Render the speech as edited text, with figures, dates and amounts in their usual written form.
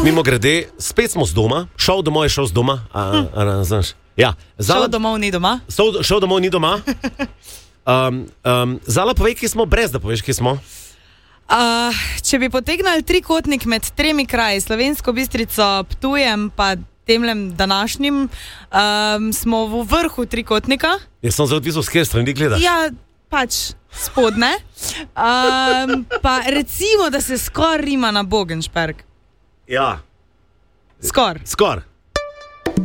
Mimo grede, spet smo z doma, šel domov je šel z doma. Ja, Šel domov ni doma. Šel domov ni doma. Zala, povej, kje smo, brez da poveš, kje smo. Če bi potegnali trikotnik med 3 kraji, Slovensko Bistrico, Ptujem pa temlem današnjim, smo v vrhu trikotnika. Jaz sem zelo odvisel, s kjer strani gledaš. Ja, pač spodne. Pa recimo, da se skoraj rima na Bogenšperk. Ja. Skoraj.